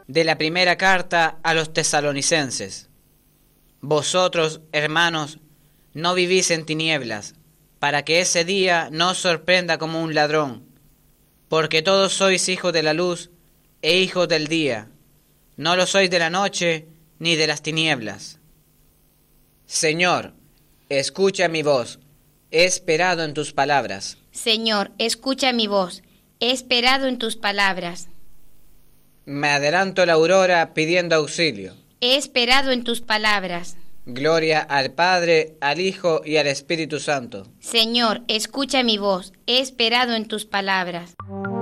de la primera carta a los tesalonicenses. Vosotros, hermanos, no vivís en tinieblas, para que ese día no os sorprenda como un ladrón, porque todos sois hijos de la luz e hijos del día, no lo sois de la noche ni de las tinieblas. Señor, escucha mi voz, he esperado en tus palabras. Señor, escucha mi voz, he esperado en tus palabras. Me adelanto la aurora pidiendo auxilio. He esperado en tus palabras. Gloria al Padre, al Hijo y al Espíritu Santo. Señor, escucha mi voz, he esperado en tus palabras.